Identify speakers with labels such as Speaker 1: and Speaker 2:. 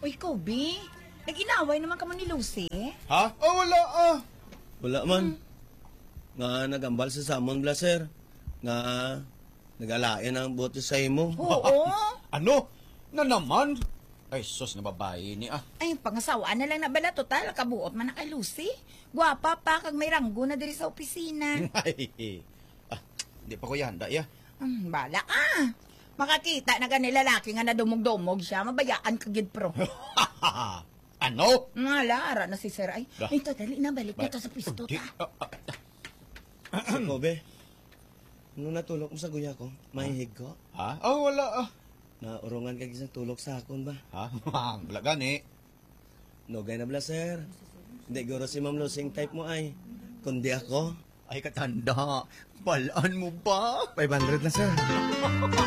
Speaker 1: Uy, Kobe, nag-inaway naman ka mo ni Lucy?
Speaker 2: Ha? Oh, wala
Speaker 3: Wala man. Nga nagambal sa samon, Blaser. Nga nagalain ang bote sa imo.
Speaker 1: Oo.
Speaker 2: Ano? Na naman? Ay, sus na babae ni
Speaker 1: Ay, pangasawaan na lang na bala, total, kabuot man na kay Lucy. Gwapa pa, kag may ranggo na diri sa opisina.
Speaker 2: Ay, hindi pa ko yanda, ya.
Speaker 1: Bala ka. Makakita na gani lalaki nga na dumog-dumog siya, mabayaan ka gid pro.
Speaker 2: Ano?
Speaker 1: Lara na si Sir. Ay, ito, dali na, balik na to sa pisto
Speaker 2: Di,
Speaker 1: ta.
Speaker 3: Si Kobe, nung natulog mo sa guya ko, mahihig ko.
Speaker 2: Ha? Oh, wala
Speaker 3: Naurungan ka isang tulog sa akon ba?
Speaker 2: Ha? Wala gani.
Speaker 3: Nogay na, Blaser. Hindi guro si Ma'am Lusing type mo ay. Kundi ako.
Speaker 2: Ay, katanda. Balaan mo ba?
Speaker 3: 500 na, sir.